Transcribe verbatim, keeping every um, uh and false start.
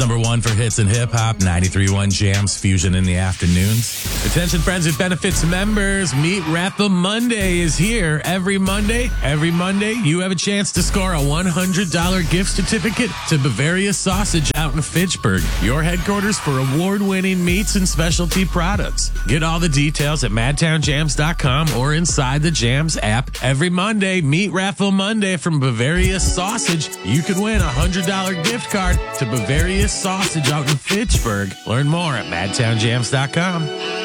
Number one for hits and hip hop, ninety-three point one Jams Fusion in the afternoons. Attention friends with benefits members, Meet Raffle Monday is here. Every Monday, every Monday, you have a chance to score a one hundred dollars gift certificate to Bavaria Sausage out in Fitchburg, your headquarters for award-winning meats and specialty products. Get all the details at madtown jams dot com or inside the Jams app. Every Monday, Meet Raffle Monday from Bavaria Sausage. You could win a one hundred dollars gift card to Bavaria Sausage out in Fitchburg. Learn more at madtown jams dot com.